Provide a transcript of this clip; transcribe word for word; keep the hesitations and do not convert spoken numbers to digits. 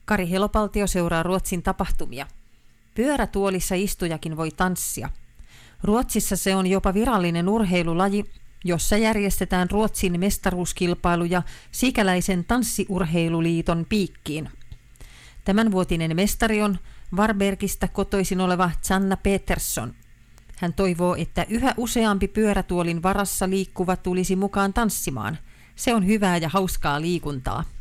Kari Helopaltio seuraa Ruotsin tapahtumia. Pyörätuolissa istujakin voi tanssia. Ruotsissa se on jopa virallinen urheilulaji, jossa järjestetään Ruotsin mestaruuskilpailuja Sikäläisen tanssiurheiluliiton piikkiin. Tämänvuotinen mestari on Varbergistä kotoisin oleva Sanna Petersson. Hän toivoo, että yhä useampi pyörätuolin varassa liikkuva tulisi mukaan tanssimaan. Se on hyvää ja hauskaa liikuntaa.